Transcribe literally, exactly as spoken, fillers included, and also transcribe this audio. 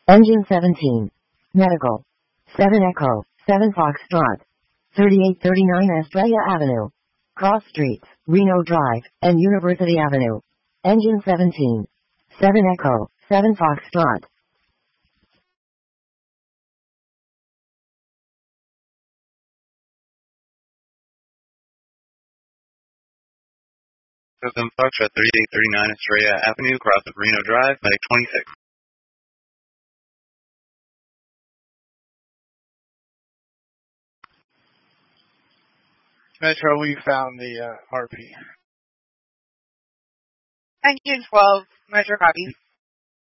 Engine seventeen. Medical. seven Echo, seven Foxtrot. thirty-eight thirty-nine Estrella Avenue. Cross Streets, Reno Drive, and University Avenue. Engine seventeen. seven Echo, seven Foxtrot. seven Foxtrot, thirty-eight thirty-nine Estrella Avenue, cross of Reno Drive, Medic twenty-six. Metro, we found the uh, R P. Engine twelve, Metro copy.